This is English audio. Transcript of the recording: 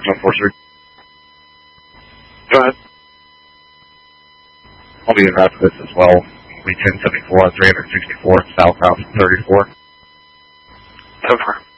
143. Go ahead. I'll be in route to this as well. We 1074 on 364 southbound 34. So far.